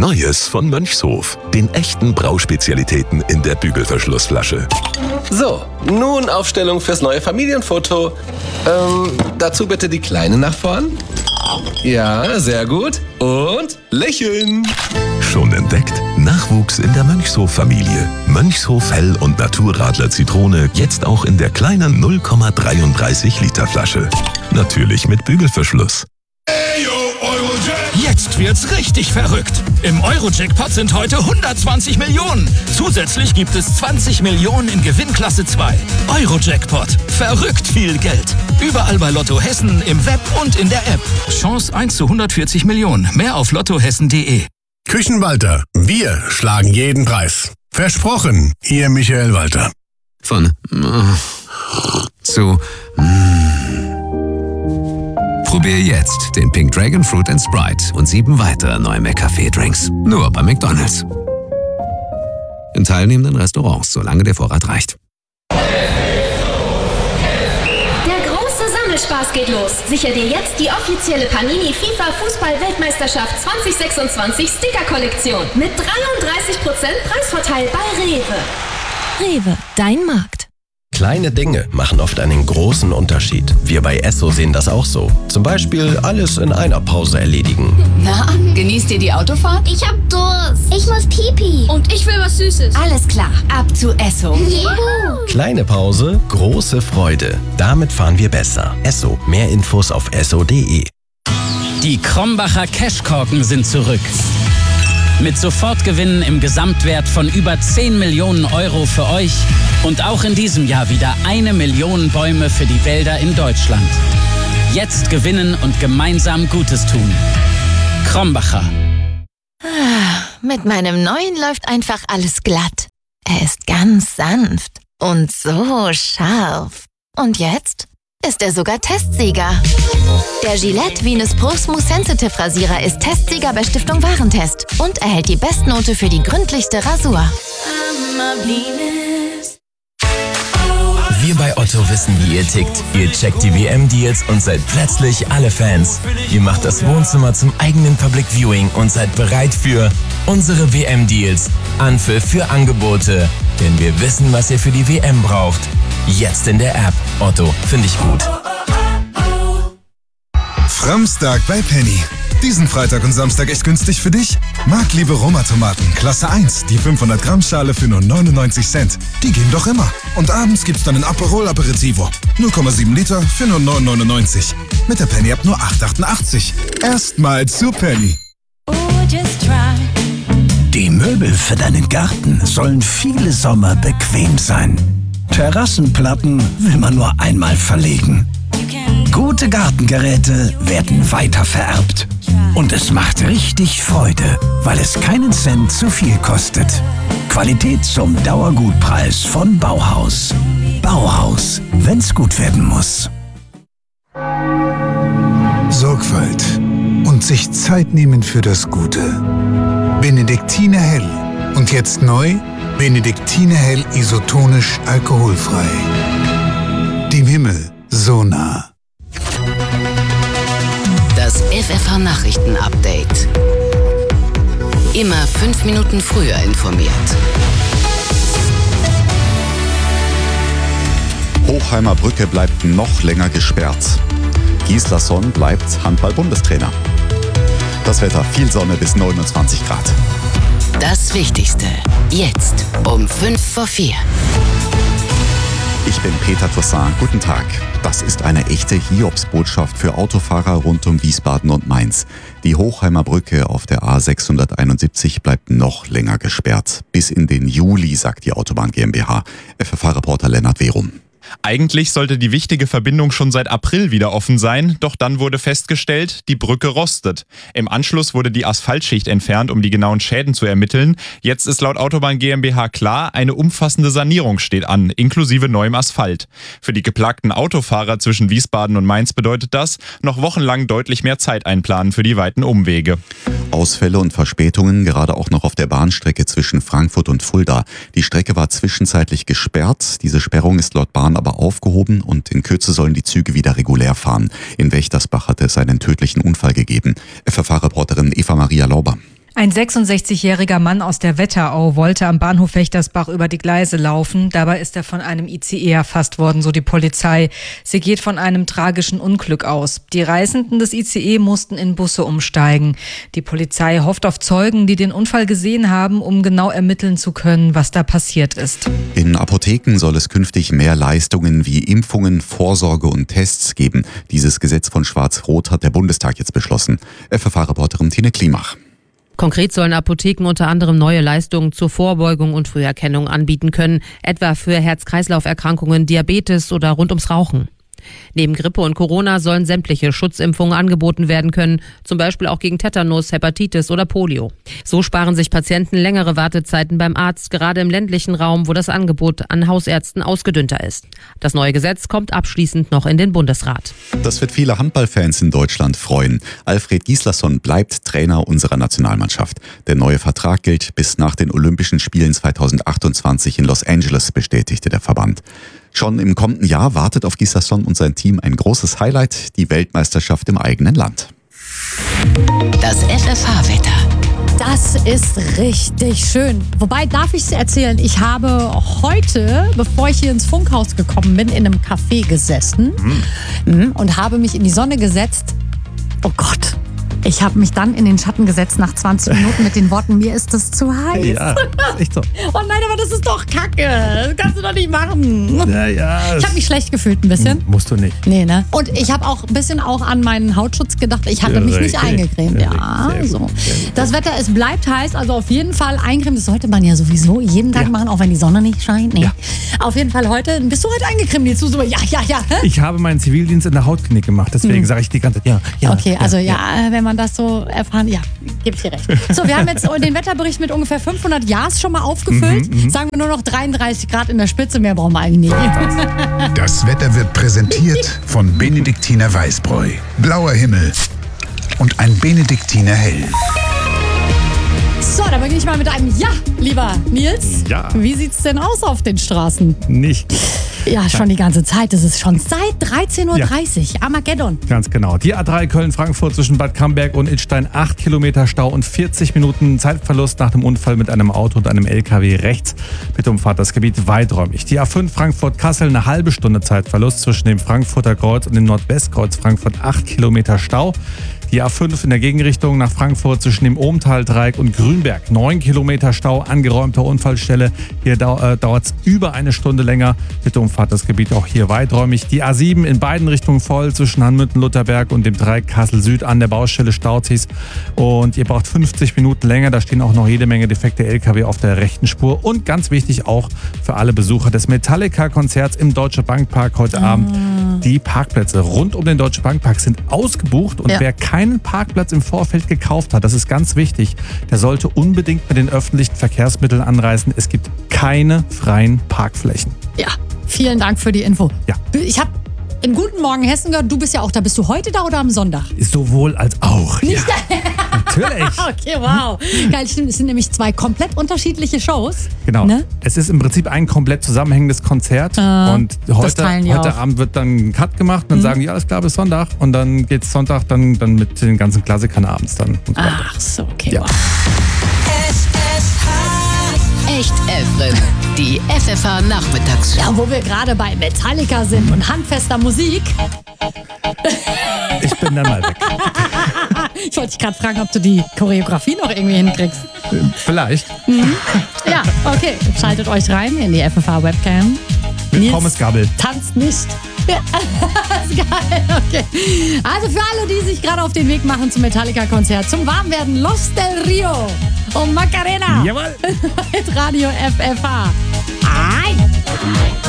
Neues von Mönchshof. Den echten Brauspezialitäten in der Bügelverschlussflasche. So, nun Aufstellung fürs neue Familienfoto. Dazu bitte die Kleine nach vorn. Ja, sehr gut. Und lächeln. Schon entdeckt? Nachwuchs in der Mönchshof-Familie. Mönchshof Hell und Naturradler Zitrone jetzt auch in der kleinen 0,33 Liter Flasche. Natürlich mit Bügelverschluss. Jetzt wird's richtig verrückt. Im Euro-Jackpot sind heute 120 Millionen. Zusätzlich gibt es 20 Millionen in Gewinnklasse 2. Euro-Jackpot. Verrückt viel Geld. Überall bei Lotto Hessen, im Web und in der App. Chance 1 zu 140 Millionen. Mehr auf lottohessen.de. Küchenwalter. Wir schlagen jeden Preis. Versprochen, Ihr Michael Walter. Von zu Probier jetzt den Pink Dragon Fruit & Sprite und 7 weitere neue McCafé-Drinks. Nur bei McDonald's. In teilnehmenden Restaurants, solange der Vorrat reicht. Der große Sammelspaß geht los. Sicher dir jetzt die offizielle Panini FIFA Fußball-Weltmeisterschaft 2026 Sticker-Kollektion mit 33% Preisvorteil bei Rewe. Rewe, dein Markt. Kleine Dinge machen oft einen großen Unterschied. Wir bei Esso sehen das auch so. Zum Beispiel alles in einer Pause erledigen. Na, genießt ihr die Autofahrt? Ich hab Durst. Ich muss Pipi. Und ich will was Süßes. Alles klar, ab zu Esso. Juhu. Kleine Pause, große Freude. Damit fahren wir besser. Esso. Mehr Infos auf esso.de. Die Krombacher Cashkorken sind zurück. Mit Sofortgewinnen im Gesamtwert von über 10 Millionen Euro für euch und auch in diesem Jahr wieder 1 Million Bäume für die Wälder in Deutschland. Jetzt gewinnen und gemeinsam Gutes tun. Krombacher. Mit meinem neuen läuft einfach alles glatt. Er ist ganz sanft und so scharf. Und jetzt ist er sogar Testsieger. Der Gillette Venus Pro Smooth Sensitive Rasierer ist Testsieger bei Stiftung Warentest und erhält die Bestnote für die gründlichste Rasur. Wir bei Otto wissen, wie ihr tickt. Ihr checkt die WM-Deals und seid plötzlich alle Fans. Ihr macht das Wohnzimmer zum eigenen Public Viewing und seid bereit für unsere WM-Deals. Anpfiff für Angebote. Denn wir wissen, was ihr für die WM braucht. Jetzt in der App. Otto, finde ich gut. Framstag bei Penny. Diesen Freitag und Samstag echt günstig für dich? Marktliebe Roma-Tomaten, Klasse 1, die 500 Gramm Schale für nur 99 Cent. Die gehen doch immer. Und abends gibt's dann ein Aperol Aperitivo. 0,7 Liter für nur 9,99. Mit der Penny-App nur 8,88. Erstmal zu Penny. Die Möbel für deinen Garten sollen viele Sommer bequem sein. Terrassenplatten will man nur einmal verlegen. Gute Gartengeräte werden weitervererbt. Und es macht richtig Freude, weil es keinen Cent zu viel kostet. Qualität zum Dauergutpreis von Bauhaus. Bauhaus, wenn's gut werden muss. Sorgfalt und sich Zeit nehmen für das Gute. Benediktiner Hell. Und jetzt neu, Benediktiner Hell isotonisch alkoholfrei. Dem Himmel so nah. Das FFH-Nachrichten-Update. Immer 5 Minuten früher informiert. Hochheimer Brücke bleibt noch länger gesperrt. Gislason bleibt Handball-Bundestrainer. Das Wetter, viel Sonne bis 29 Grad. Das Wichtigste, jetzt um 3:55. Ich bin Peter Toussaint. Guten Tag. Das ist eine echte Hiobsbotschaft für Autofahrer rund um Wiesbaden und Mainz. Die Hochheimer Brücke auf der A671 bleibt noch länger gesperrt. Bis in den Juli, sagt die Autobahn GmbH. FFH-Reporter Lennart Werum. Eigentlich sollte die wichtige Verbindung schon seit April wieder offen sein, doch dann wurde festgestellt, die Brücke rostet. Im Anschluss wurde die Asphaltschicht entfernt, um die genauen Schäden zu ermitteln. Jetzt ist laut Autobahn GmbH klar, eine umfassende Sanierung steht an, inklusive neuem Asphalt. Für die geplagten Autofahrer zwischen Wiesbaden und Mainz bedeutet das, noch wochenlang deutlich mehr Zeit einplanen für die weiten Umwege. Ausfälle und Verspätungen, gerade auch noch auf der Bahnstrecke zwischen Frankfurt und Fulda. Die Strecke war zwischenzeitlich gesperrt. Diese Sperrung ist laut Bahn aber aufgehoben und in Kürze sollen die Züge wieder regulär fahren. In Wächtersbach hatte es einen tödlichen Unfall gegeben. FFH-Reporterin Eva-Maria Lauber. Ein 66-jähriger Mann aus der Wetterau wollte am Bahnhof Wächtersbach über die Gleise laufen. Dabei ist er von einem ICE erfasst worden, so die Polizei. Sie geht von einem tragischen Unglück aus. Die Reisenden des ICE mussten in Busse umsteigen. Die Polizei hofft auf Zeugen, die den Unfall gesehen haben, um genau ermitteln zu können, was da passiert ist. In Apotheken soll es künftig mehr Leistungen wie Impfungen, Vorsorge und Tests geben. Dieses Gesetz von Schwarz-Rot hat der Bundestag jetzt beschlossen. FFH-Reporterin Tine Klimach. Konkret sollen Apotheken unter anderem neue Leistungen zur Vorbeugung und Früherkennung anbieten können, etwa für Herz-Kreislauf-Erkrankungen, Diabetes oder rund ums Rauchen. Neben Grippe und Corona sollen sämtliche Schutzimpfungen angeboten werden können, zum Beispiel auch gegen Tetanus, Hepatitis oder Polio. So sparen sich Patienten längere Wartezeiten beim Arzt, gerade im ländlichen Raum, wo das Angebot an Hausärzten ausgedünnter ist. Das neue Gesetz kommt abschließend noch in den Bundesrat. Das wird viele Handballfans in Deutschland freuen. Alfred Gislason bleibt Trainer unserer Nationalmannschaft. Der neue Vertrag gilt bis nach den Olympischen Spielen 2028 in Los Angeles, bestätigte der Verband. Schon im kommenden Jahr wartet auf Gislason und sein Team ein großes Highlight, die Weltmeisterschaft im eigenen Land. Das FFH-Wetter. Das ist richtig schön. Wobei, darf ich es erzählen, ich habe heute, bevor ich hier ins Funkhaus gekommen bin, in einem Café gesessen und habe mich in die Sonne gesetzt. Oh Gott. Ich habe mich dann in den Schatten gesetzt nach 20 Minuten mit den Worten, mir ist das zu heiß. Ja, ist echt so. Oh nein, aber das ist doch Kacke. Das kannst du doch nicht machen. Ja. Ich habe mich schlecht gefühlt ein bisschen. Musst du nicht. Nee, ne? Und ich habe auch ein bisschen auch an meinen Hautschutz gedacht. Ich hatte mich nicht eingecremt. Ja, so. Das Wetter, es bleibt heiß. Also auf jeden Fall eincremen. Das sollte man ja sowieso jeden Tag machen, auch wenn die Sonne nicht scheint. Nee. Ja. Auf jeden Fall heute. Bist du heute eingecremt? Jetzt so, ja. Ich habe meinen Zivildienst in der Hautklinik gemacht. Deswegen sage ich die ganze Zeit ja. Okay, also wenn man das so erfahren, ja, gebe ich dir recht. So, wir haben jetzt den Wetterbericht mit ungefähr 500 Ja's schon mal aufgefüllt. Sagen wir nur noch 33 Grad in der Spitze, mehr brauchen wir eigentlich nicht. Das Wetter wird präsentiert von Benediktiner Weißbräu. Blauer Himmel und ein Benediktiner Hell. So, da beginne ich mal mit einem Ja, lieber Nils. Ja. Wie sieht's denn aus auf den Straßen? Nicht. Ja, schon die ganze Zeit. Das ist schon seit 13.30 Uhr. Armageddon. Ganz genau. Die A3 Köln-Frankfurt zwischen Bad Camberg und Idstein. 8 Kilometer Stau und 40 Minuten Zeitverlust nach dem Unfall mit einem Auto und einem LKW rechts. Bitte umfahrt das Gebiet weiträumig. Die A5 Frankfurt-Kassel, eine halbe Stunde Zeitverlust zwischen dem Frankfurter Kreuz und dem Nordwestkreuz Frankfurt. 8 Kilometer Stau. Die A5 in der Gegenrichtung nach Frankfurt zwischen dem Ohmtal-Dreieck und Grünberg. 9 Kilometer Stau, angeräumter Unfallstelle. Hier dauert es über eine Stunde länger. Bitte umfahrt das Gebiet auch hier weiträumig. Die A7 in beiden Richtungen voll zwischen Hanmüthen-Lutherberg und dem Dreieck Kassel-Süd an der Baustelle Stauzis. Und ihr braucht 50 Minuten länger. Da stehen auch noch jede Menge defekte LKW auf der rechten Spur. Und ganz wichtig auch für alle Besucher des Metallica-Konzerts im Deutsche Bankpark heute Abend. Die Parkplätze rund um den Deutsche Bankpark sind ausgebucht. Und wer keinen Parkplatz im Vorfeld gekauft hat, das ist ganz wichtig, der sollte unbedingt mit den öffentlichen Verkehrsmitteln anreisen. Es gibt keine freien Parkflächen. Ja, vielen Dank für die Info. Ja. Ich habe in Guten Morgen Hessen gehört, du bist ja auch da. Bist du heute da oder am Sonntag? Sowohl als auch. Nicht ja. Natürlich. Okay, wow. Geil, stimmt. Es sind nämlich zwei komplett unterschiedliche Shows. Genau. Ne? Es ist im Prinzip ein komplett zusammenhängendes Konzert. Und heute Abend wird dann ein Cut gemacht. Dann sagen die, alles klar, bis Sonntag. Und dann geht's Sonntag dann mit den ganzen Klassikern abends dann. Und so weiter. Ach so, okay. Ja. Wow. Echt Efren, die FFH-Nachmittagsshow. Ja, wo wir gerade bei Metallica sind und handfester Musik. Ich bin dann mal weg. Ich wollte dich gerade fragen, ob du die Choreografie noch irgendwie hinkriegst. Vielleicht. Ja, okay. Schaltet euch rein in die FFH-Webcam. Mit Pommesgabel. Tanzt nicht. Ja, das ist geil, okay. Also für alle, die sich gerade auf den Weg machen zum Metallica-Konzert, zum Warmwerden, Los del Rio und Macarena. Jawohl. Mit Radio FFH. Ei.